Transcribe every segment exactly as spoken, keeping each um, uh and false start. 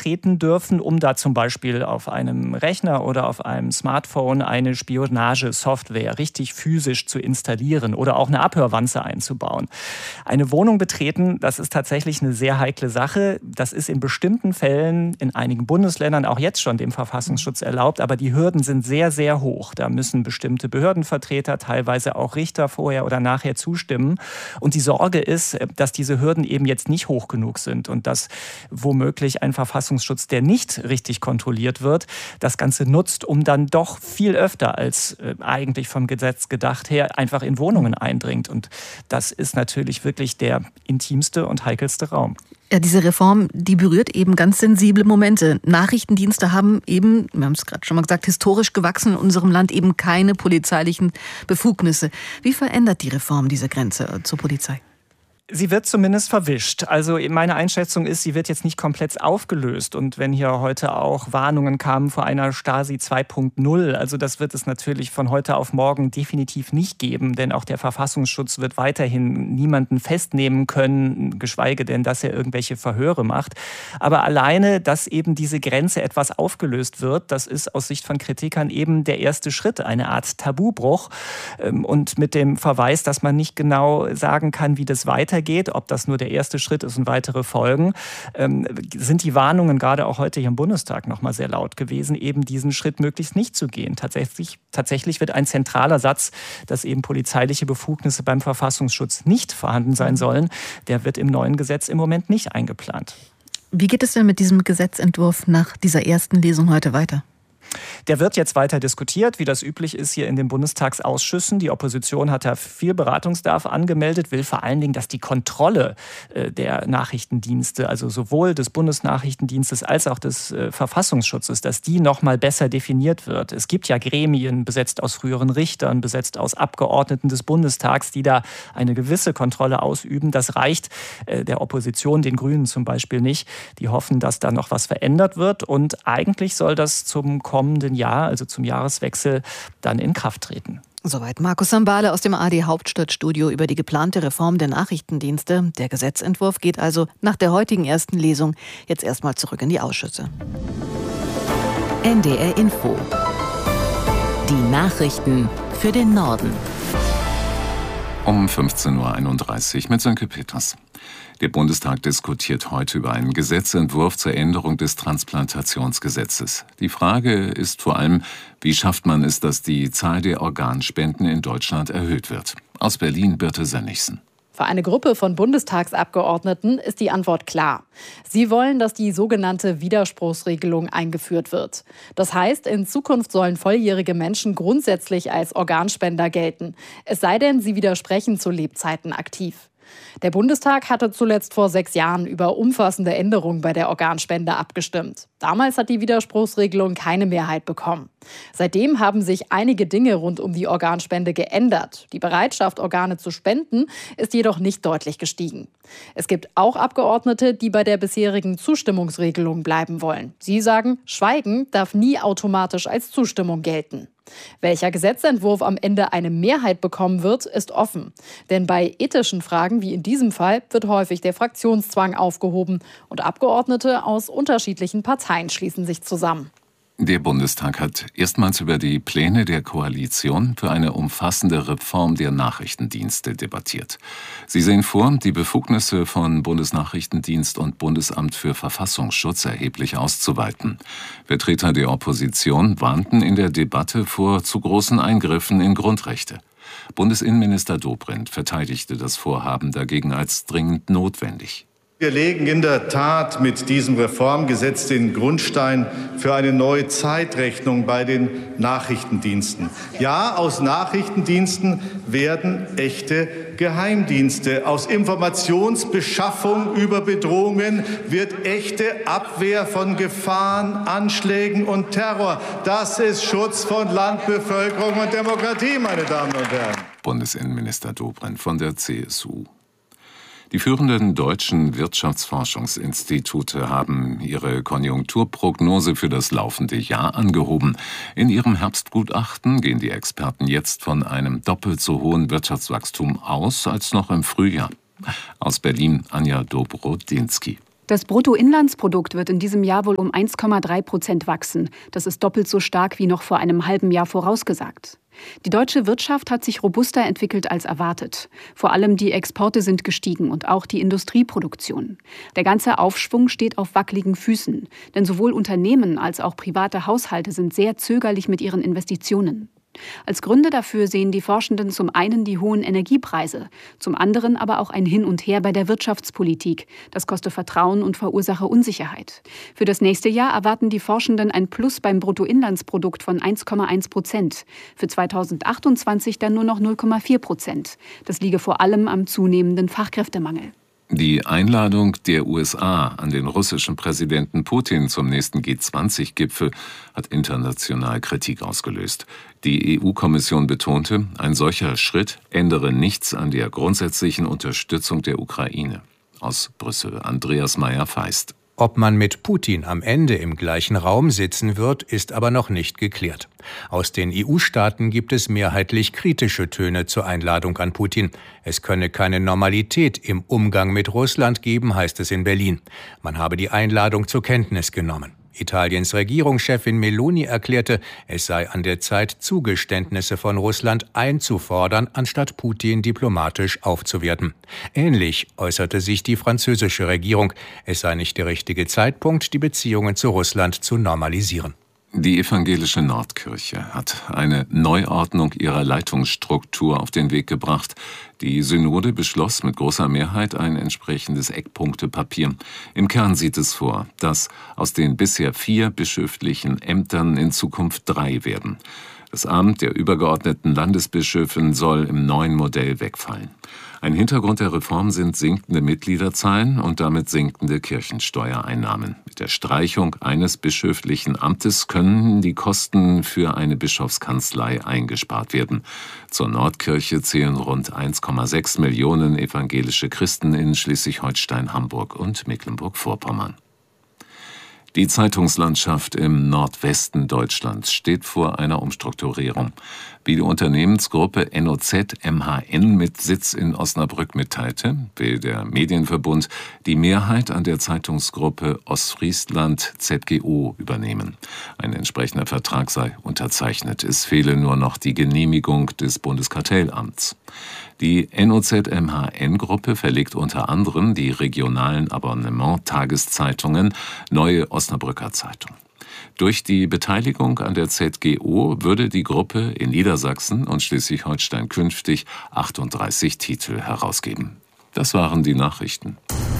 betreten dürfen, um da zum Beispiel auf einem Rechner oder auf einem Smartphone eine Spionagesoftware richtig physisch zu installieren oder auch eine Abhörwanze einzubauen. Eine Wohnung betreten, das ist tatsächlich eine sehr heikle Sache. Das ist in bestimmten Fällen in einigen Bundesländern auch jetzt schon dem Verfassungsschutz erlaubt, aber die Hürden sind sehr, sehr hoch. Da müssen bestimmte Behördenvertreter, teilweise auch Richter vorher oder nachher zustimmen. Und die Sorge ist, dass diese Hürden eben jetzt nicht hoch genug sind und dass womöglich ein Verfassungsschutz, der nicht richtig kontrolliert wird, das Ganze nutzt, um dann doch viel öfter als äh, eigentlich vom Gesetz gedacht her einfach in Wohnungen eindringt. Und das ist natürlich wirklich der intimste und heikelste Raum. Ja, diese Reform, die berührt eben ganz sensible Momente. Nachrichtendienste haben eben, wir haben es gerade schon mal gesagt, historisch gewachsen in unserem Land eben keine polizeilichen Befugnisse. Wie verändert die Reform diese Grenze zur Polizei? Sie wird zumindest verwischt. Also meine Einschätzung ist, sie wird jetzt nicht komplett aufgelöst. Und wenn hier heute auch Warnungen kamen vor einer Stasi zwei Punkt null, also das wird es natürlich von heute auf morgen definitiv nicht geben. Denn auch der Verfassungsschutz wird weiterhin niemanden festnehmen können, geschweige denn, dass er irgendwelche Verhöre macht. Aber alleine, dass eben diese Grenze etwas aufgelöst wird, das ist aus Sicht von Kritikern eben der erste Schritt, eine Art Tabubruch. Und mit dem Verweis, dass man nicht genau sagen kann, wie das weitergeht, geht, ob das nur der erste Schritt ist und weitere Folgen, ähm, sind die Warnungen gerade auch heute hier im Bundestag noch mal sehr laut gewesen, eben diesen Schritt möglichst nicht zu gehen. Tatsächlich, tatsächlich wird ein zentraler Satz, dass eben polizeiliche Befugnisse beim Verfassungsschutz nicht vorhanden sein sollen, der wird im neuen Gesetz im Moment nicht eingeplant. Wie geht es denn mit diesem Gesetzentwurf nach dieser ersten Lesung heute weiter? Der wird jetzt weiter diskutiert, wie das üblich ist hier in den Bundestagsausschüssen. Die Opposition hat da viel Beratungsbedarf angemeldet, will vor allen Dingen, dass die Kontrolle der Nachrichtendienste, also sowohl des Bundesnachrichtendienstes als auch des Verfassungsschutzes, dass die noch mal besser definiert wird. Es gibt ja Gremien, besetzt aus früheren Richtern, besetzt aus Abgeordneten des Bundestags, die da eine gewisse Kontrolle ausüben. Das reicht der Opposition, den Grünen zum Beispiel, nicht. Die hoffen, dass da noch was verändert wird. Und eigentlich soll das zum kommenden Jahr, also zum Jahreswechsel, dann in Kraft treten. Soweit Markus Sambale aus dem A R D Hauptstadtstudio über die geplante Reform der Nachrichtendienste. Der Gesetzentwurf geht also nach der heutigen ersten Lesung jetzt erstmal zurück in die Ausschüsse. N D R Info. Die Nachrichten für den Norden. Um fünfzehn Uhr einunddreißig mit Sönke Peters. Der Bundestag diskutiert heute über einen Gesetzentwurf zur Änderung des Transplantationsgesetzes. Die Frage ist vor allem, wie schafft man es, dass die Zahl der Organspenden in Deutschland erhöht wird? Aus Berlin Birte Sönnigsen. Für eine Gruppe von Bundestagsabgeordneten ist die Antwort klar. Sie wollen, dass die sogenannte Widerspruchsregelung eingeführt wird. Das heißt, in Zukunft sollen volljährige Menschen grundsätzlich als Organspender gelten. Es sei denn, sie widersprechen zu Lebzeiten aktiv. Der Bundestag hatte zuletzt vor sechs Jahren über umfassende Änderungen bei der Organspende abgestimmt. Damals hat die Widerspruchsregelung keine Mehrheit bekommen. Seitdem haben sich einige Dinge rund um die Organspende geändert. Die Bereitschaft, Organe zu spenden, ist jedoch nicht deutlich gestiegen. Es gibt auch Abgeordnete, die bei der bisherigen Zustimmungsregelung bleiben wollen. Sie sagen, Schweigen darf nie automatisch als Zustimmung gelten. Welcher Gesetzentwurf am Ende eine Mehrheit bekommen wird, ist offen. Denn bei ethischen Fragen wie in diesem Fall wird häufig der Fraktionszwang aufgehoben und Abgeordnete aus unterschiedlichen Parteien schließen sich zusammen. Der Bundestag hat erstmals über die Pläne der Koalition für eine umfassende Reform der Nachrichtendienste debattiert. Sie sehen vor, die Befugnisse von Bundesnachrichtendienst und Bundesamt für Verfassungsschutz erheblich auszuweiten. Vertreter der Opposition warnten in der Debatte vor zu großen Eingriffen in Grundrechte. Bundesinnenminister Dobrindt verteidigte das Vorhaben dagegen als dringend notwendig. Wir legen in der Tat mit diesem Reformgesetz den Grundstein für eine neue Zeitrechnung bei den Nachrichtendiensten. Ja, aus Nachrichtendiensten werden echte Geheimdienste. Aus Informationsbeschaffung über Bedrohungen wird echte Abwehr von Gefahren, Anschlägen und Terror. Das ist Schutz von Land, Bevölkerung und Demokratie, meine Damen und Herren. Bundesinnenminister Dobrindt von der C S U. Die führenden deutschen Wirtschaftsforschungsinstitute haben ihre Konjunkturprognose für das laufende Jahr angehoben. In ihrem Herbstgutachten gehen die Experten jetzt von einem doppelt so hohen Wirtschaftswachstum aus als noch im Frühjahr. Aus Berlin Anja Dobrodinsky. Das Bruttoinlandsprodukt wird in diesem Jahr wohl um eins Komma drei Prozent wachsen. Das ist doppelt so stark wie noch vor einem halben Jahr vorausgesagt. Die deutsche Wirtschaft hat sich robuster entwickelt als erwartet. Vor allem die Exporte sind gestiegen und auch die Industrieproduktion. Der ganze Aufschwung steht auf wackeligen Füßen, denn sowohl Unternehmen als auch private Haushalte sind sehr zögerlich mit ihren Investitionen. Als Gründe dafür sehen die Forschenden zum einen die hohen Energiepreise, zum anderen aber auch ein Hin und Her bei der Wirtschaftspolitik. Das koste Vertrauen und verursache Unsicherheit. Für das nächste Jahr erwarten die Forschenden ein Plus beim Bruttoinlandsprodukt von eins Komma eins Prozent. Für zweitausendachtundzwanzig dann nur noch null Komma vier Prozent. Das liege vor allem am zunehmenden Fachkräftemangel. Die Einladung der U S A an den russischen Präsidenten Putin zum nächsten G zwanzig Gipfel hat international Kritik ausgelöst. Die E U-Kommission betonte, ein solcher Schritt ändere nichts an der grundsätzlichen Unterstützung der Ukraine. Aus Brüssel, Andreas Meyer-Feist. Ob man mit Putin am Ende im gleichen Raum sitzen wird, ist aber noch nicht geklärt. Aus den E U-Staaten gibt es mehrheitlich kritische Töne zur Einladung an Putin. Es könne keine Normalität im Umgang mit Russland geben, heißt es in Berlin. Man habe die Einladung zur Kenntnis genommen. Italiens Regierungschefin Meloni erklärte, es sei an der Zeit, Zugeständnisse von Russland einzufordern, anstatt Putin diplomatisch aufzuwerten. Ähnlich äußerte sich die französische Regierung. Es sei nicht der richtige Zeitpunkt, die Beziehungen zu Russland zu normalisieren. Die evangelische Nordkirche hat eine Neuordnung ihrer Leitungsstruktur auf den Weg gebracht. Die Synode beschloss mit großer Mehrheit ein entsprechendes Eckpunktepapier. Im Kern sieht es vor, dass aus den bisher vier bischöflichen Ämtern in Zukunft drei werden. Das Amt der übergeordneten Landesbischöfin soll im neuen Modell wegfallen. Ein Hintergrund der Reform sind sinkende Mitgliederzahlen und damit sinkende Kirchensteuereinnahmen. Mit der Streichung eines bischöflichen Amtes können die Kosten für eine Bischofskanzlei eingespart werden. Zur Nordkirche zählen rund eins Komma sechs Millionen evangelische Christen in Schleswig-Holstein, Hamburg und Mecklenburg-Vorpommern. Die Zeitungslandschaft im Nordwesten Deutschlands steht vor einer Umstrukturierung. Wie die Unternehmensgruppe N O Z M H N mit Sitz in Osnabrück mitteilte, will der Medienverbund die Mehrheit an der Zeitungsgruppe Ostfriesland Z G O übernehmen. Ein entsprechender Vertrag sei unterzeichnet. Es fehle nur noch die Genehmigung des Bundeskartellamts. Die N O Z M H N-Gruppe verlegt unter anderem die regionalen Abonnement-Tageszeitungen Neue Osnabrücker Zeitung. Durch die Beteiligung an der Z G O würde die Gruppe in Niedersachsen und Schleswig-Holstein künftig achtunddreißig Titel herausgeben. Das waren die Nachrichten.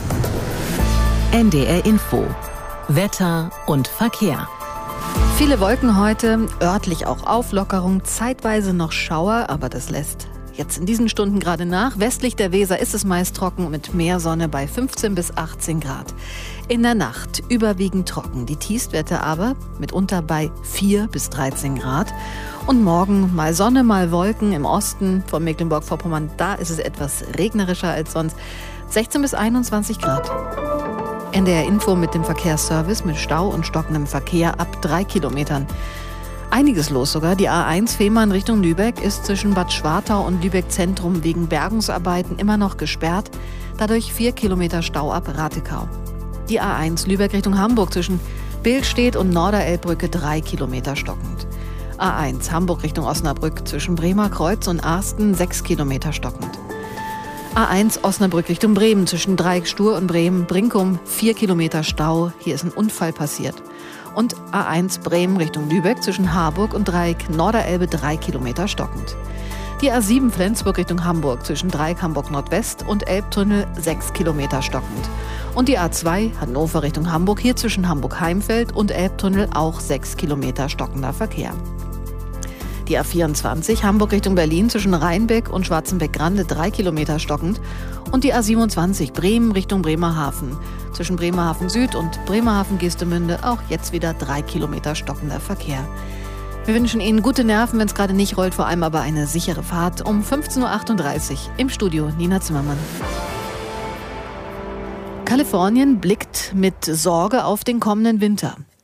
N D R Info. Wetter und Verkehr. Viele Wolken heute, örtlich auch Auflockerung, zeitweise noch Schauer, aber das lässt jetzt in diesen Stunden gerade nach. Westlich der Weser ist es meist trocken mit mehr Sonne bei fünfzehn bis achtzehn Grad. In der Nacht überwiegend trocken, die Tiefstwerte aber mitunter bei vier bis dreizehn Grad. Und morgen mal Sonne, mal Wolken im Osten von Mecklenburg-Vorpommern. Da ist es etwas regnerischer als sonst. sechzehn bis einundzwanzig Grad. N D R Info mit dem Verkehrsservice mit Stau und stockendem Verkehr ab drei Kilometern. Einiges los sogar. Die A eins Fehmarn Richtung Lübeck ist zwischen Bad Schwartau und Lübeck Zentrum wegen Bergungsarbeiten immer noch gesperrt. Dadurch vier Kilometer Stau ab Ratekau. Die A eins Lübeck Richtung Hamburg zwischen Billstedt und Norderelbbrücke drei Kilometer stockend. A eins Hamburg Richtung Osnabrück zwischen Bremer Kreuz und Arsten sechs Kilometer stockend. A eins Osnabrück Richtung Bremen zwischen Dreieck Stur und Bremen Brinkum vier Kilometer Stau. Hier ist ein Unfall passiert. Und A eins Bremen Richtung Lübeck zwischen Harburg und Dreieck Norderelbe drei Kilometer stockend. Die A sieben Flensburg Richtung Hamburg zwischen Dreieck Hamburg Nordwest und Elbtunnel sechs Kilometer stockend. Und die A zwei Hannover Richtung Hamburg hier zwischen Hamburg-Heimfeld und Elbtunnel auch sechs Kilometer stockender Verkehr. Die A vierundzwanzig Hamburg Richtung Berlin zwischen Rheinbeck und Schwarzenbeck-Grande drei Kilometer stockend. Und die A siebenundzwanzig Bremen Richtung Bremerhaven zwischen Bremerhaven Süd und Bremerhaven-Geestemünde auch jetzt wieder drei Kilometer stockender Verkehr. Wir wünschen Ihnen gute Nerven, wenn es gerade nicht rollt, vor allem aber eine sichere Fahrt. Um fünfzehn Uhr achtunddreißig im Studio Nina Zimmermann. Kalifornien blickt mit Sorge auf den kommenden Winter.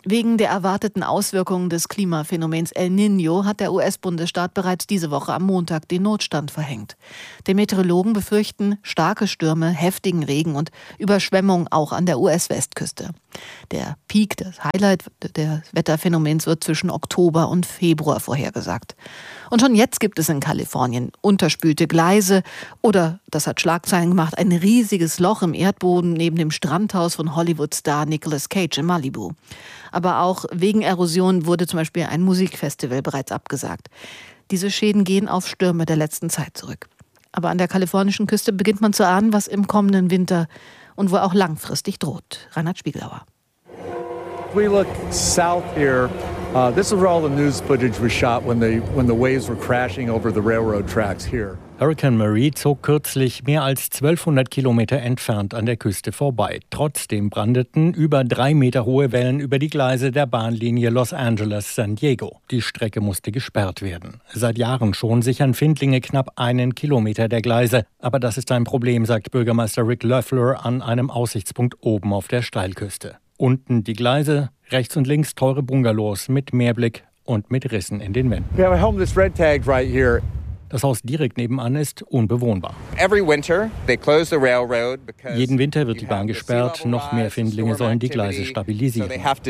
Wegen der erwarteten Auswirkungen des Klimaphänomens El Niño hat der U S-Bundesstaat bereits diese Woche am Montag den Notstand verhängt. Die Meteorologen befürchten starke Stürme, heftigen Regen und Überschwemmungen auch an der U S-Westküste. Der Peak, das Highlight des Wetterphänomens wird zwischen Oktober und Februar vorhergesagt. Und schon jetzt gibt es in Kalifornien unterspülte Gleise oder, das hat Schlagzeilen gemacht, ein riesiges Loch im Erdboden neben dem Strandhaus von Hollywood-Star Nicolas Cage in Malibu. Aber auch wegen Erosion wurde zum Beispiel ein Musikfestival bereits abgesagt. Diese Schäden gehen auf Stürme der letzten Zeit zurück. Aber an der kalifornischen Küste beginnt man zu ahnen, was im kommenden Winter und wo auch langfristig droht. Reinhard Spiegelauer. We look south here. Uh, this is where all the news footage was shot when the when the waves were crashing over the railroad tracks here. Hurricane Marie zog kürzlich mehr als zwölfhundert Kilometer entfernt an der Küste vorbei. Trotzdem brandeten über drei Meter hohe Wellen über die Gleise der Bahnlinie Los Angeles-San Diego. Die Strecke musste gesperrt werden. Seit Jahren schon sichern Findlinge knapp einen Kilometer der Gleise. Aber das ist ein Problem, sagt Bürgermeister Rick Loeffler an einem Aussichtspunkt oben auf der Steilküste. Unten die Gleise, rechts und links teure Bungalows mit Meerblick und mit Rissen in den Wänden. We have a home that's red tagged right here. Das Haus direkt nebenan ist unbewohnbar. Winter, Jeden Winter wird die Bahn gesperrt, noch mehr Findlinge sollen die Gleise stabilisieren.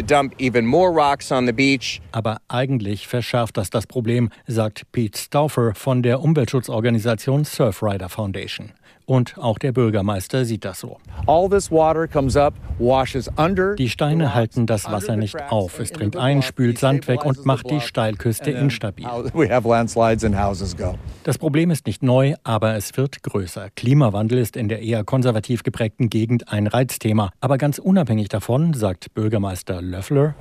Aber eigentlich verschärft das das Problem, sagt Pete Stauffer von der Umweltschutzorganisation Surfrider Foundation. Und auch der Bürgermeister sieht das so. Die Steine halten das Wasser nicht auf. Es dringt ein, spült Sand weg und macht die Steilküste instabil. Das Problem ist nicht neu, aber es wird größer. Klimawandel ist in der eher konservativ geprägten Gegend ein Reizthema. Aber ganz unabhängig davon, sagt Bürgermeister Loeffler,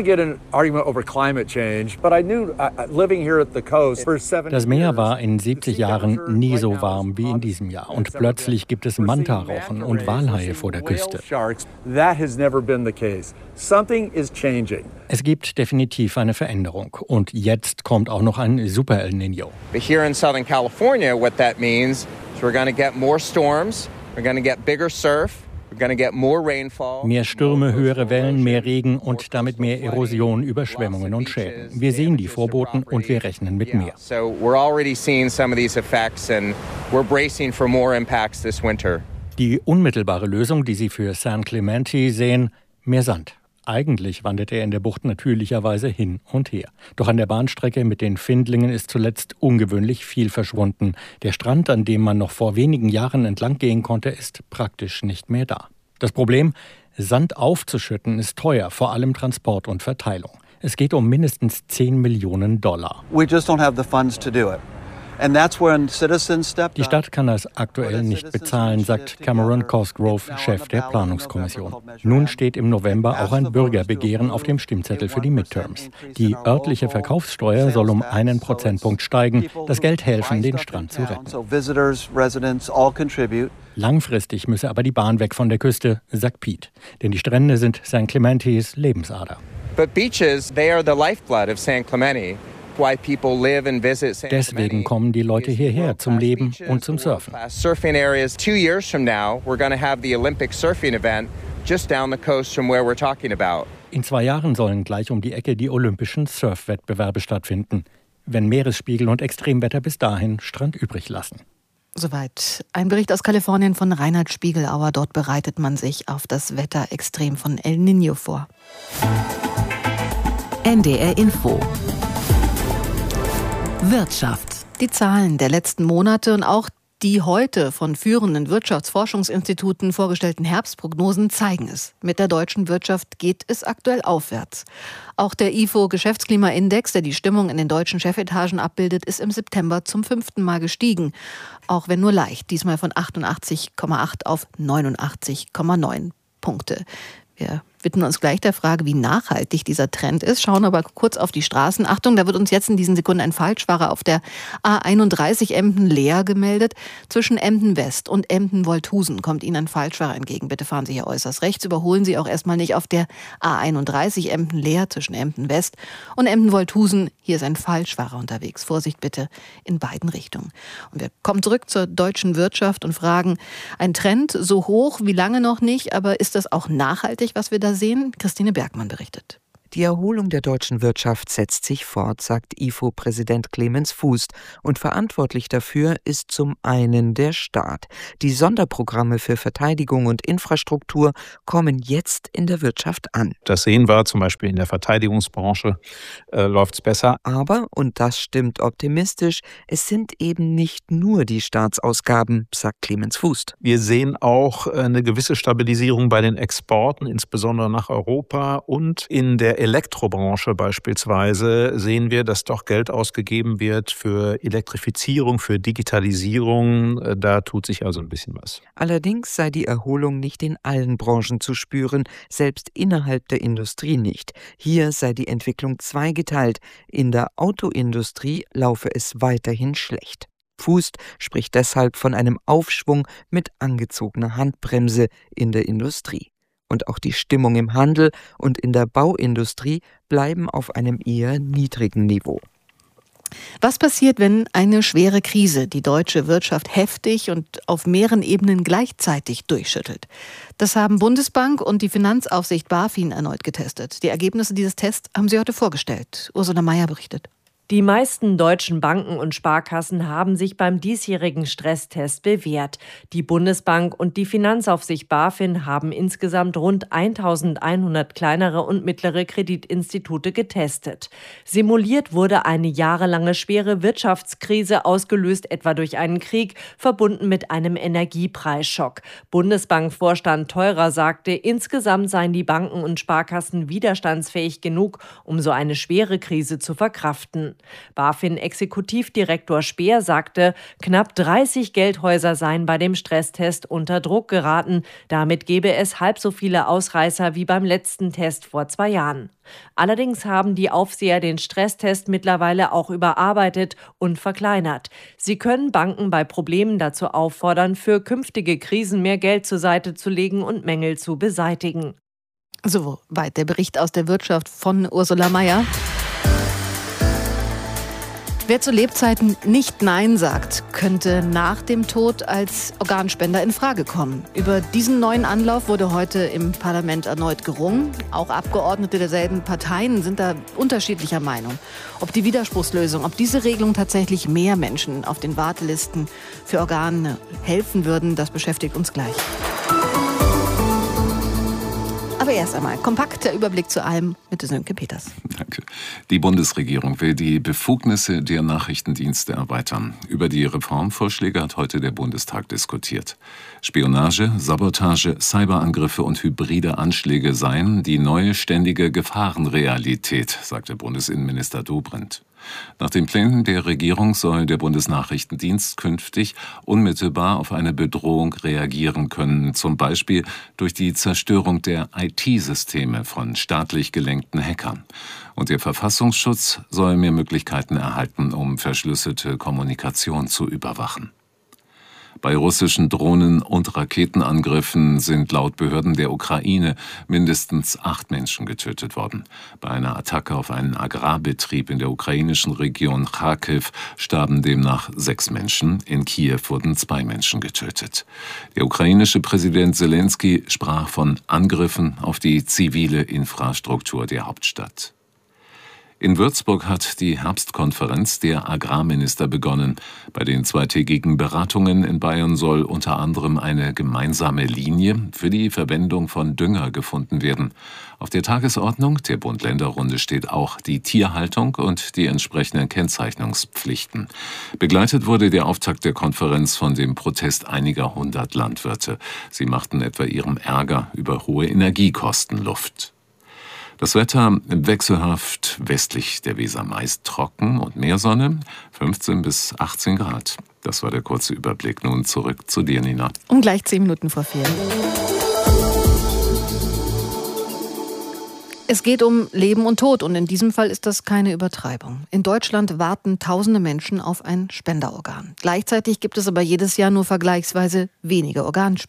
das Meer war in siebzig Jahren nie so warm wie in diesem Jahr. Und plötzlich gibt es Manta-Rauchen und Walhaie vor der Küste. Es gibt definitiv eine Veränderung. Und jetzt kommt auch noch ein Super El Niño. Here in Southern California, what that means is we're going to get more storms, we're going to get bigger surf. Mehr Stürme, höhere Wellen, mehr Regen und damit mehr Erosion, Überschwemmungen und Schäden. Wir sehen die Vorboten und wir rechnen mit mehr. Die unmittelbare Lösung, die Sie für San Clemente sehen, mehr Sand. Eigentlich wandert er in der Bucht natürlicherweise hin und her. Doch an der Bahnstrecke mit den Findlingen ist zuletzt ungewöhnlich viel verschwunden. Der Strand, an dem man noch vor wenigen Jahren entlang gehen konnte, ist praktisch nicht mehr da. Das Problem, Sand aufzuschütten, ist teuer, vor allem Transport und Verteilung. Es geht um mindestens zehn Millionen Dollar. We just don't have the funds to do it. Die Stadt kann das aktuell nicht bezahlen, sagt Cameron Cosgrove, Chef der Planungskommission. Nun steht im November auch ein Bürgerbegehren auf dem Stimmzettel für die Midterms. Die örtliche Verkaufssteuer soll um einen Prozentpunkt steigen. Das Geld helfen, den Strand zu retten. Langfristig müsse aber die Bahn weg von der Küste, sagt Pete. Denn die Strände sind San Clementes Lebensader. But beaches, they are the lifeblood of San Clemente. Deswegen kommen die Leute hierher zum Leben und zum Surfen. In zwei Jahren sollen gleich um die Ecke die olympischen Surfwettbewerbe stattfinden, wenn Meeresspiegel und Extremwetter bis dahin Strand übrig lassen. Soweit ein Bericht aus Kalifornien von Reinhard Spiegelauer. Dort bereitet man sich auf das Wetterextrem von El Niño vor. N D R Info Wirtschaft. Die Zahlen der letzten Monate und auch die heute von führenden Wirtschaftsforschungsinstituten vorgestellten Herbstprognosen zeigen es. Mit der deutschen Wirtschaft geht es aktuell aufwärts. Auch der I F O-Geschäftsklimaindex, der die Stimmung in den deutschen Chefetagen abbildet, ist im September zum fünften Mal gestiegen. Auch wenn nur leicht, diesmal von achtundachtzig Komma acht auf neunundachtzig Komma neun Punkte. Wir widmen uns gleich der Frage, wie nachhaltig dieser Trend ist, schauen aber kurz auf die Straßen. Achtung, da wird uns jetzt in diesen Sekunden ein Falschfahrer auf der A einunddreißig Emden-Leer gemeldet. Zwischen Emden-West und Emden-Wolthusen kommt Ihnen ein Falschfahrer entgegen. Bitte fahren Sie hier äußerst rechts. Überholen Sie auch erstmal nicht auf der A einunddreißig Emden-Leer zwischen Emden-West und Emden-Wolthusen. Hier ist ein Falschfahrer unterwegs. Vorsicht bitte in beiden Richtungen. Und wir kommen zurück zur deutschen Wirtschaft und fragen, ein Trend so hoch wie lange noch nicht, aber ist das auch nachhaltig, was wir da sehen? Christine Bergmann berichtet. Die Erholung der deutschen Wirtschaft setzt sich fort, sagt I F O-Präsident Clemens Fuß. Und verantwortlich dafür ist zum einen der Staat. Die Sonderprogramme für Verteidigung und Infrastruktur kommen jetzt in der Wirtschaft an. Das sehen wir zum Beispiel in der Verteidigungsbranche, äh, läuft es besser. Aber, und das stimmt optimistisch, es sind eben nicht nur die Staatsausgaben, sagt Clemens Fuß. Wir sehen auch eine gewisse Stabilisierung bei den Exporten, insbesondere nach Europa. Und in der Elektrobranche beispielsweise sehen wir, dass doch Geld ausgegeben wird für Elektrifizierung, für Digitalisierung. Da tut sich also ein bisschen was. Allerdings sei die Erholung nicht in allen Branchen zu spüren, selbst innerhalb der Industrie nicht. Hier sei die Entwicklung zweigeteilt. In der Autoindustrie laufe es weiterhin schlecht. Fuß spricht deshalb von einem Aufschwung mit angezogener Handbremse in der Industrie. Und auch die Stimmung im Handel und in der Bauindustrie bleiben auf einem eher niedrigen Niveau. Was passiert, wenn eine schwere Krise die deutsche Wirtschaft heftig und auf mehreren Ebenen gleichzeitig durchschüttelt? Das haben Bundesbank und die Finanzaufsicht BaFin erneut getestet. Die Ergebnisse dieses Tests haben sie heute vorgestellt. Ursula Mayer berichtet. Die meisten deutschen Banken und Sparkassen haben sich beim diesjährigen Stresstest bewährt. Die Bundesbank und die Finanzaufsicht BaFin haben insgesamt rund eintausendeinhundert kleinere und mittlere Kreditinstitute getestet. Simuliert wurde eine jahrelange schwere Wirtschaftskrise, ausgelöst etwa durch einen Krieg, verbunden mit einem Energiepreisschock. Bundesbankvorstand Theurer sagte, insgesamt seien die Banken und Sparkassen widerstandsfähig genug, um so eine schwere Krise zu verkraften. BaFin-Exekutivdirektor Speer sagte, knapp dreißig Geldhäuser seien bei dem Stresstest unter Druck geraten. Damit gebe es halb so viele Ausreißer wie beim letzten Test vor zwei Jahren. Allerdings haben die Aufseher den Stresstest mittlerweile auch überarbeitet und verkleinert. Sie können Banken bei Problemen dazu auffordern, für künftige Krisen mehr Geld zur Seite zu legen und Mängel zu beseitigen. Soweit der Bericht aus der Wirtschaft von Ursula Mayer. Wer zu Lebzeiten nicht Nein sagt, könnte nach dem Tod als Organspender in Frage kommen. Über diesen neuen Anlauf wurde heute im Parlament erneut gerungen. Auch Abgeordnete derselben Parteien sind da unterschiedlicher Meinung. Ob die Widerspruchslösung, ob diese Regelung tatsächlich mehr Menschen auf den Wartelisten für Organe helfen würden, das beschäftigt uns gleich. Aber erst einmal kompakt der Überblick zu allem mit Sönke Peters. Danke. Die Bundesregierung will die Befugnisse der Nachrichtendienste erweitern. Über die Reformvorschläge hat heute der Bundestag diskutiert. Spionage, Sabotage, Cyberangriffe und hybride Anschläge seien die neue ständige Gefahrenrealität, sagte Bundesinnenminister Dobrindt. Nach den Plänen der Regierung soll der Bundesnachrichtendienst künftig unmittelbar auf eine Bedrohung reagieren können, zum Beispiel durch die Zerstörung der I T-Systeme von staatlich gelenkten Hackern. Und der Verfassungsschutz soll mehr Möglichkeiten erhalten, um verschlüsselte Kommunikation zu überwachen. Bei russischen Drohnen- und Raketenangriffen sind laut Behörden der Ukraine mindestens acht Menschen getötet worden. Bei einer Attacke auf einen Agrarbetrieb in der ukrainischen Region Charkiw starben demnach sechs Menschen. In Kiew wurden zwei Menschen getötet. Der ukrainische Präsident Selenskyj sprach von Angriffen auf die zivile Infrastruktur der Hauptstadt. In Würzburg hat die Herbstkonferenz der Agrarminister begonnen. Bei den zweitägigen Beratungen in Bayern soll unter anderem eine gemeinsame Linie für die Verwendung von Dünger gefunden werden. Auf der Tagesordnung der Bund-Länder-Runde steht auch die Tierhaltung und die entsprechenden Kennzeichnungspflichten. Begleitet wurde der Auftakt der Konferenz von dem Protest einiger hundert Landwirte. Sie machten etwa ihrem Ärger über hohe Energiekosten Luft. Das Wetter wechselhaft westlich der Weser meist trocken und mehr Sonne, fünfzehn bis achtzehn Grad. Das war der kurze Überblick. Nun zurück zu dir, Nina. Um gleich zehn Minuten vor vier. Es geht um Leben und Tod und in diesem Fall ist das keine Übertreibung. In Deutschland warten tausende Menschen auf ein Spenderorgan. Gleichzeitig gibt es aber jedes Jahr nur vergleichsweise wenige Organspenden.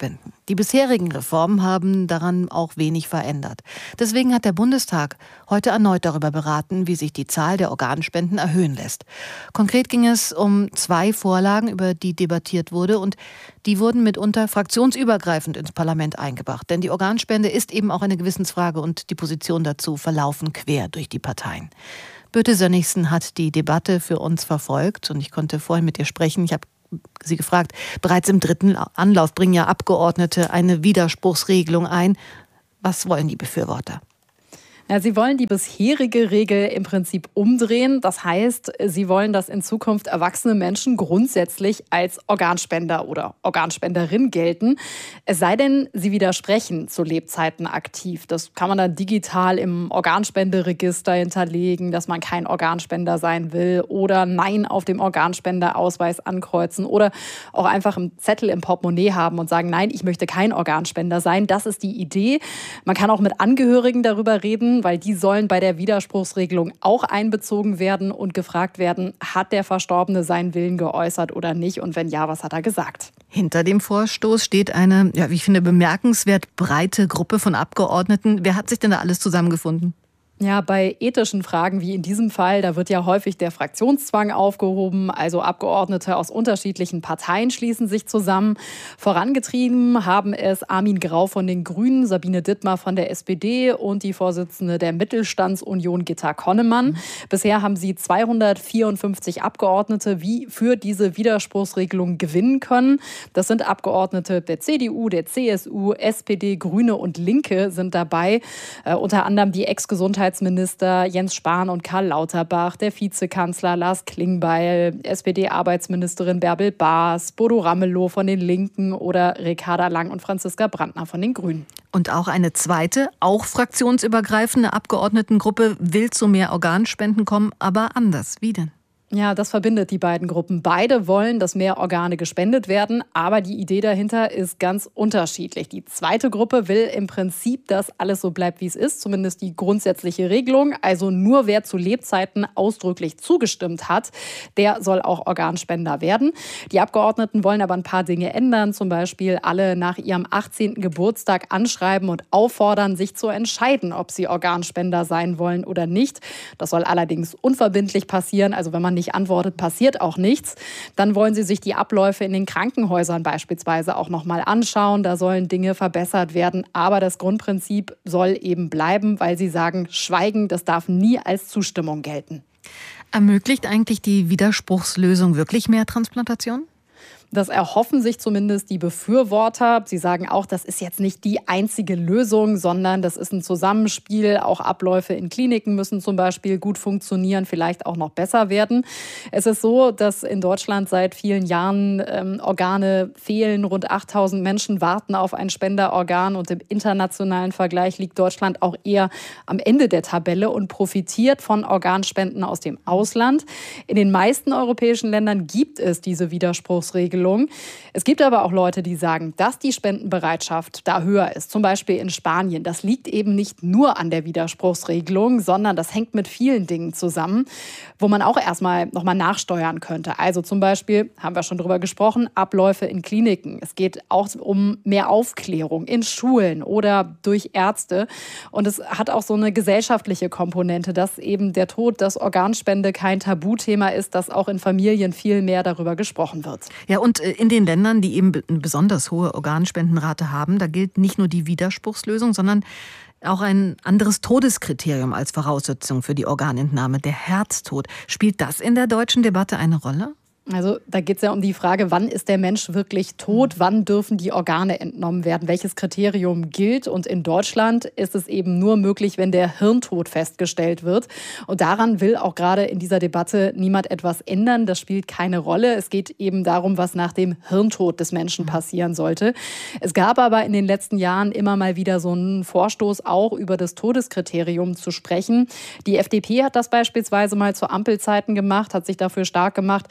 Die bisherigen Reformen haben daran auch wenig verändert. Deswegen hat der Bundestag heute erneut darüber beraten, wie sich die Zahl der Organspenden erhöhen lässt. Konkret ging es um zwei Vorlagen, über die debattiert wurde, und die wurden mitunter fraktionsübergreifend ins Parlament eingebracht. Denn die Organspende ist eben auch eine Gewissensfrage und die Positionen dazu verlaufen quer durch die Parteien. Birte Sönnigsen hat die Debatte für uns verfolgt und ich konnte vorhin mit ihr sprechen. Ich habe sie gefragt, bereits im dritten Anlauf bringen ja Abgeordnete eine Widerspruchsregelung ein. Was wollen die Befürworter? Ja, sie wollen die bisherige Regel im Prinzip umdrehen. Das heißt, sie wollen, dass in Zukunft erwachsene Menschen grundsätzlich als Organspender oder Organspenderin gelten. Es sei denn, sie widersprechen zu Lebzeiten aktiv. Das kann man dann digital im Organspenderegister hinterlegen, dass man kein Organspender sein will oder Nein auf dem Organspenderausweis ankreuzen oder auch einfach einen Zettel im Portemonnaie haben und sagen, nein, ich möchte kein Organspender sein. Das ist die Idee. Man kann auch mit Angehörigen darüber reden, weil die sollen bei der Widerspruchsregelung auch einbezogen werden und gefragt werden, hat der Verstorbene seinen Willen geäußert oder nicht und wenn ja, was hat er gesagt? Hinter dem Vorstoß steht eine, ja, wie ich finde, bemerkenswert breite Gruppe von Abgeordneten. Wer hat sich denn da alles zusammengefunden? Ja, bei ethischen Fragen wie in diesem Fall, da wird ja häufig der Fraktionszwang aufgehoben. Also Abgeordnete aus unterschiedlichen Parteien schließen sich zusammen. Vorangetrieben haben es Armin Grau von den Grünen, Sabine Dittmar von der S P D und die Vorsitzende der Mittelstandsunion Gitta Konnemann. Mhm. Bisher haben sie zweihundertvierundfünfzig Abgeordnete wie für diese Widerspruchsregelung gewinnen können. Das sind Abgeordnete der C D U, der C S U, S P D, Grüne und Linke sind dabei. Äh, unter anderem die Ex-Gesundheitsminister Jens Spahn und Karl Lauterbach, der Vizekanzler Lars Klingbeil, S P D-Arbeitsministerin Bärbel Baas, Bodo Ramelow von den Linken oder Ricarda Lang und Franziska Brandner von den Grünen. Und auch eine zweite, auch fraktionsübergreifende Abgeordnetengruppe will zu mehr Organspenden kommen, aber anders. Wie denn? Ja, das verbindet die beiden Gruppen. Beide wollen, dass mehr Organe gespendet werden, aber die Idee dahinter ist ganz unterschiedlich. Die zweite Gruppe will im Prinzip, dass alles so bleibt, wie es ist, zumindest die grundsätzliche Regelung. Also nur wer zu Lebzeiten ausdrücklich zugestimmt hat, der soll auch Organspender werden. Die Abgeordneten wollen aber ein paar Dinge ändern, zum Beispiel alle nach ihrem achtzehnten Geburtstag anschreiben und auffordern, sich zu entscheiden, ob sie Organspender sein wollen oder nicht. Das soll allerdings unverbindlich passieren, also wenn man nicht antwortet, passiert auch nichts. Dann wollen sie sich die Abläufe in den Krankenhäusern beispielsweise auch noch mal anschauen. Da sollen Dinge verbessert werden. Aber das Grundprinzip soll eben bleiben, weil sie sagen, Schweigen, das darf nie als Zustimmung gelten. Ermöglicht eigentlich die Widerspruchslösung wirklich mehr Transplantation? Das erhoffen sich zumindest die Befürworter. Sie sagen auch, das ist jetzt nicht die einzige Lösung, sondern das ist ein Zusammenspiel. Auch Abläufe in Kliniken müssen zum Beispiel gut funktionieren, vielleicht auch noch besser werden. Es ist so, dass in Deutschland seit vielen Jahren ähm, Organe fehlen. Rund achttausend Menschen warten auf ein Spenderorgan und im internationalen Vergleich liegt Deutschland auch eher am Ende der Tabelle und profitiert von Organspenden aus dem Ausland. In den meisten europäischen Ländern gibt es diese Widerspruchsregelung. Es gibt aber auch Leute, die sagen, dass die Spendenbereitschaft da höher ist. Zum Beispiel in Spanien. Das liegt eben nicht nur an der Widerspruchsregelung, sondern das hängt mit vielen Dingen zusammen, wo man auch erstmal nochmal nachsteuern könnte. Also zum Beispiel, haben wir schon drüber gesprochen, Abläufe in Kliniken. Es geht auch um mehr Aufklärung in Schulen oder durch Ärzte. Und es hat auch so eine gesellschaftliche Komponente, dass eben der Tod, dass Organspende kein Tabuthema ist, dass auch in Familien viel mehr darüber gesprochen wird. Ja, und in den Ländern, die eben eine besonders hohe Organspendenrate haben, da gilt nicht nur die Widerspruchslösung, sondern auch ein anderes Todeskriterium als Voraussetzung für die Organentnahme, der Herztod. Spielt das in der deutschen Debatte eine Rolle? Also da geht es ja um die Frage, wann ist der Mensch wirklich tot, wann dürfen die Organe entnommen werden, welches Kriterium gilt. Und in Deutschland ist es eben nur möglich, wenn der Hirntod festgestellt wird. Und daran will auch gerade in dieser Debatte niemand etwas ändern. Das spielt keine Rolle. Es geht eben darum, was nach dem Hirntod des Menschen passieren sollte. Es gab aber in den letzten Jahren immer mal wieder so einen Vorstoß, auch über das Todeskriterium zu sprechen. Die F D P hat das beispielsweise mal zu Ampelzeiten gemacht, hat sich dafür stark gemacht, dass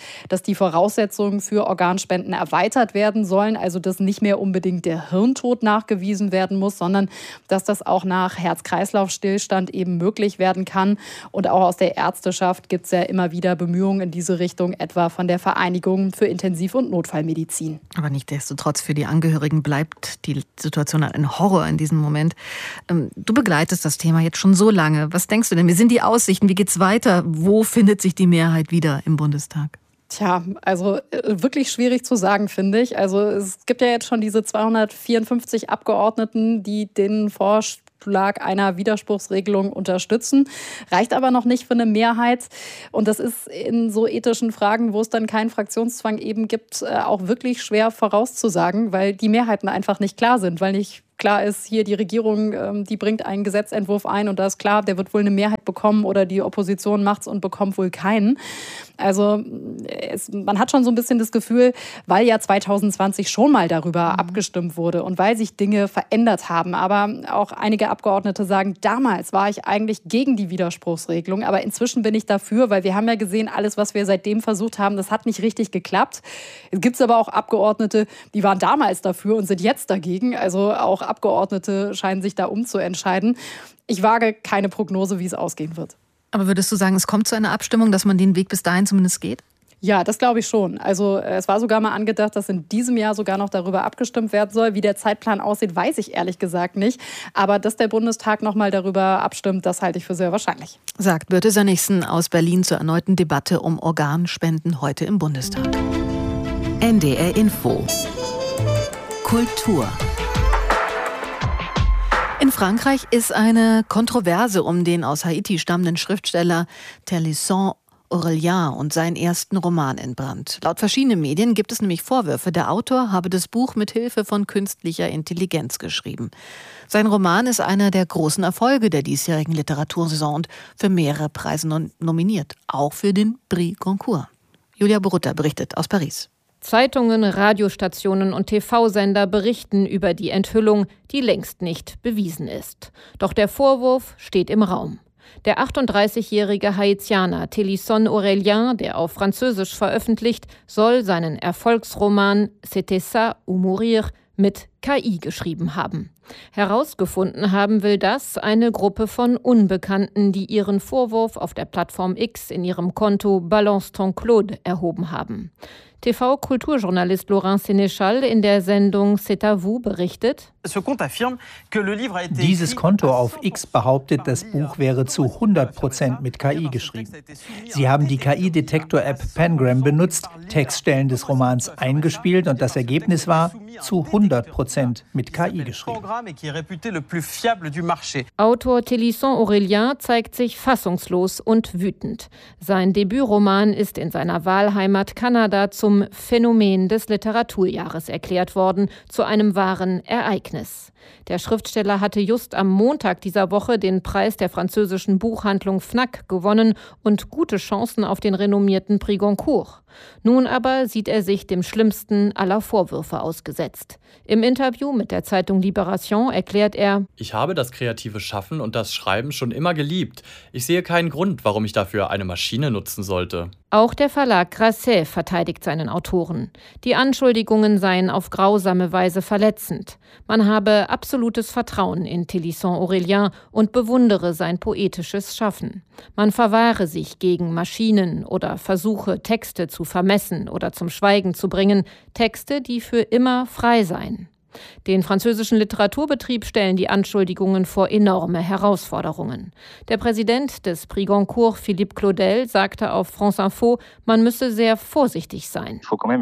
dass die Voraussetzungen für Organspenden erweitert werden sollen, also dass nicht mehr unbedingt der Hirntod nachgewiesen werden muss, sondern dass das auch nach Herz-Kreislauf-Stillstand eben möglich werden kann. Und auch aus der Ärzteschaft gibt es ja immer wieder Bemühungen in diese Richtung, etwa von der Vereinigung für Intensiv- und Notfallmedizin. Aber nichtsdestotrotz für die Angehörigen bleibt die Situation ein Horror in diesem Moment. Du begleitest das Thema jetzt schon so lange. Was denkst du denn? Wie sind die Aussichten? Wie geht's weiter? Wo findet sich die Mehrheit wieder im Bundestag? Tja, also wirklich schwierig zu sagen, finde ich. Also es gibt ja jetzt schon diese zweihundertvierundfünfzig Abgeordneten, die den Vorschlag einer Widerspruchsregelung unterstützen. Reicht aber noch nicht für eine Mehrheit. Und das ist in so ethischen Fragen, wo es dann keinen Fraktionszwang eben gibt, auch wirklich schwer vorauszusagen, weil die Mehrheiten einfach nicht klar sind, weil nicht klar ist, hier die Regierung, die bringt einen Gesetzentwurf ein und da ist klar, der wird wohl eine Mehrheit bekommen oder die Opposition macht es und bekommt wohl keinen. Also es, man hat schon so ein bisschen das Gefühl, weil ja zwanzig zwanzig schon mal darüber mhm. abgestimmt wurde und weil sich Dinge verändert haben. Aber auch einige Abgeordnete sagen, damals war ich eigentlich gegen die Widerspruchsregelung, aber inzwischen bin ich dafür, weil wir haben ja gesehen, alles, was wir seitdem versucht haben, das hat nicht richtig geklappt. Es gibt aber auch Abgeordnete, die waren damals dafür und sind jetzt dagegen. Also auch Abgeordnete scheinen sich da umzuentscheiden. Ich wage keine Prognose, wie es ausgehen wird. Aber würdest du sagen, es kommt zu einer Abstimmung, dass man den Weg bis dahin zumindest geht? Ja, das glaube ich schon. Also es war sogar mal angedacht, dass in diesem Jahr sogar noch darüber abgestimmt werden soll. Wie der Zeitplan aussieht, weiß ich ehrlich gesagt nicht. Aber dass der Bundestag noch mal darüber abstimmt, das halte ich für sehr wahrscheinlich. Sagt Birte Sönnigsen aus Berlin zur erneuten Debatte um Organspenden heute im Bundestag. N D R Info. Kultur. In Frankreich ist eine Kontroverse um den aus Haiti stammenden Schriftsteller Thélisson Aurélien und seinen ersten Roman entbrannt. Laut verschiedenen Medien gibt es nämlich Vorwürfe, der Autor habe das Buch mit Hilfe von künstlicher Intelligenz geschrieben. Sein Roman ist einer der großen Erfolge der diesjährigen Literatursaison und für mehrere Preise nominiert, auch für den Prix Goncourt. Julia Borutta berichtet aus Paris. Zeitungen, Radiostationen und T V-Sender berichten über die Enthüllung, die längst nicht bewiesen ist. Doch der Vorwurf steht im Raum. Der achtunddreißigjährige Haitianer Thélisson Aurélien, der auf Französisch veröffentlicht, soll seinen Erfolgsroman C'était ça ou mourir mit K I geschrieben haben. Herausgefunden haben will das eine Gruppe von Unbekannten, die ihren Vorwurf auf der Plattform X in ihrem Konto Balance ton Claude erhoben haben. T V-Kulturjournalist Laurent Sénéchal in der Sendung C'est à vous berichtet: Dieses Konto auf X behauptet, das Buch wäre zu hundert Prozent mit K I geschrieben. Sie haben die K I-Detektor-App Pengram benutzt, Textstellen des Romans eingespielt und das Ergebnis war zu hundert Prozent mit K I geschrieben. Autor Thélisson Aurélien zeigt sich fassungslos und wütend. Sein Debütroman ist in seiner Wahlheimat Kanada zum Phänomen des Literaturjahres erklärt worden, zu einem wahren Ereignis. Der Schriftsteller hatte just am Montag dieser Woche den Preis der französischen Buchhandlung Fnac gewonnen und gute Chancen auf den renommierten Prix Goncourt. Nun aber sieht er sich dem schlimmsten aller Vorwürfe ausgesetzt. Im Interview mit der Zeitung Libération erklärt er: Ich habe das kreative Schaffen und das Schreiben schon immer geliebt. Ich sehe keinen Grund, warum ich dafür eine Maschine nutzen sollte. Auch der Verlag Grasset verteidigt seinen Autoren. Die Anschuldigungen seien auf grausame Weise verletzend. Man habe absolutes Vertrauen in Thélisson Aurélien und bewundere sein poetisches Schaffen. Man verwahre sich gegen Maschinen oder Versuche, Texte zu vermessen oder zum Schweigen zu bringen, Texte, die für immer frei seien. Den französischen Literaturbetrieb stellen die Anschuldigungen vor enorme Herausforderungen. Der Präsident des Prix Goncourt, Philippe Claudel, sagte auf France Info, man müsse sehr vorsichtig sein.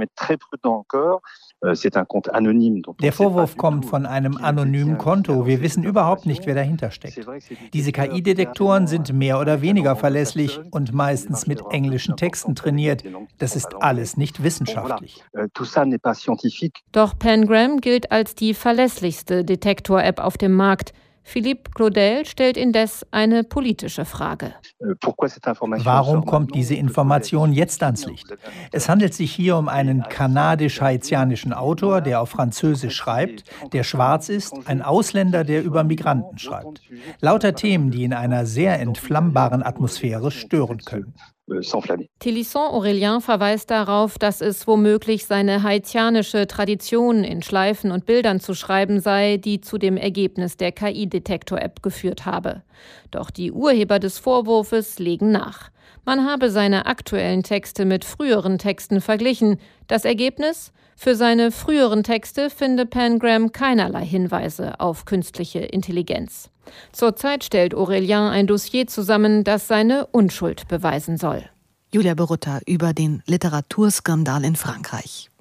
Der Vorwurf kommt von einem anonymen Konto. Wir wissen überhaupt nicht, wer dahinter steckt. Diese K I-Detektoren sind mehr oder weniger verlässlich und meistens mit englischen Texten trainiert. Das ist alles nicht wissenschaftlich. Doch Pengram gilt als die verlässlichste Detektor-App auf dem Markt. Philippe Claudel stellt indes eine politische Frage. Warum kommt diese Information jetzt ans Licht? Es handelt sich hier um einen kanadisch-haitianischen Autor, der auf Französisch schreibt, der schwarz ist, ein Ausländer, der über Migranten schreibt. Lauter Themen, die in einer sehr entflammbaren Atmosphäre stören können. Télisson Aurélien verweist darauf, dass es womöglich seine haitianische Tradition, in Schleifen und Bildern zu schreiben sei, die zu dem Ergebnis der K I-Detektor-App geführt habe. Doch die Urheber des Vorwurfs legen nach. Man habe seine aktuellen Texte mit früheren Texten verglichen. Das Ergebnis? Für seine früheren Texte finde Pangram keinerlei Hinweise auf künstliche Intelligenz. Zurzeit stellt Aurélien ein Dossier zusammen, das seine Unschuld beweisen soll. Julia Berutta über den Literaturskandal in Frankreich.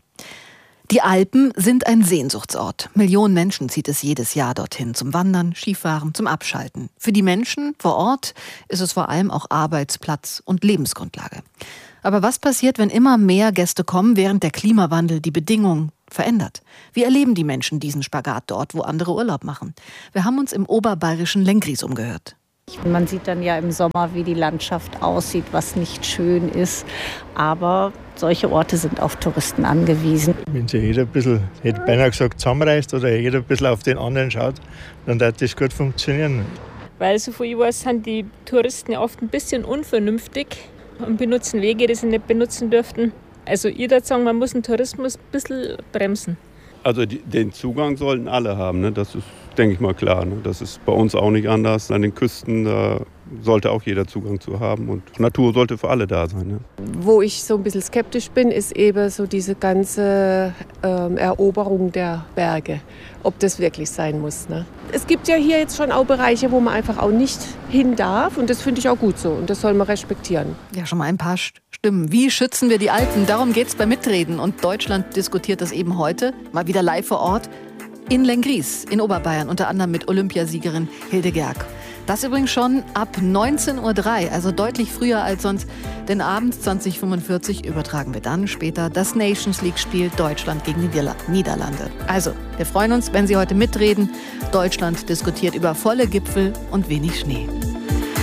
Die Alpen sind ein Sehnsuchtsort. Millionen Menschen zieht es jedes Jahr dorthin, zum Wandern, Skifahren, zum Abschalten. Für die Menschen vor Ort ist es vor allem auch Arbeitsplatz und Lebensgrundlage. Aber was passiert, wenn immer mehr Gäste kommen, während der Klimawandel die Bedingungen verändert? Wie erleben die Menschen diesen Spagat dort, wo andere Urlaub machen? Wir haben uns im oberbayerischen Lenggries umgehört. Man sieht dann ja im Sommer, wie die Landschaft aussieht, was nicht schön ist. Aber solche Orte sind auf Touristen angewiesen. Wenn sich jeder ein bisschen, hätte beinahe gesagt, zusammenreißt oder jeder ein bisschen auf den anderen schaut, dann wird das gut funktionieren. Weil so viel ich weiß, sind die Touristen ja oft ein bisschen unvernünftig und benutzen Wege, die sie nicht benutzen dürften. Also ich würde sagen, man muss den Tourismus ein bisschen bremsen. Also die, den Zugang sollten alle haben, ne? Das ist, denke ich mal, klar. Ne? Das ist bei uns auch nicht anders. An den Küsten da sollte auch jeder Zugang zu haben und Natur sollte für alle da sein. Ne? Wo ich so ein bisschen skeptisch bin, ist eben so diese ganze ähm, Eroberung der Berge, ob das wirklich sein muss. Ne? Es gibt ja hier jetzt schon auch Bereiche, wo man einfach auch nicht hin darf und das finde ich auch gut so und das soll man respektieren. Ja, schon mal ein paar Stimmen. Wie schützen wir die Alpen? Darum geht es beim Mitreden und Deutschland diskutiert das eben heute, mal wieder live vor Ort, in Lenggries in Oberbayern, unter anderem mit Olympiasiegerin Hilde Gerg. Das übrigens schon ab neunzehn Uhr drei, also deutlich früher als sonst. Denn abends zwanzig Uhr fünfundvierzig übertragen wir dann später das Nations League-Spiel Deutschland gegen die Niederlande. Also, wir freuen uns, wenn Sie heute mitreden. Deutschland diskutiert über volle Gipfel und wenig Schnee.